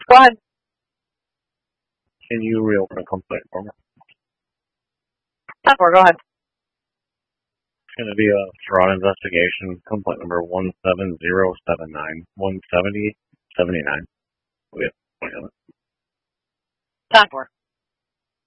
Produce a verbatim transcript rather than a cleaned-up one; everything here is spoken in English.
Go ahead. Can you reopen a complaint for me? ten four, go ahead. It's going to be a fraud investigation, complaint number one seven zero seven nine, one seventy seventy-nine. We have ten four.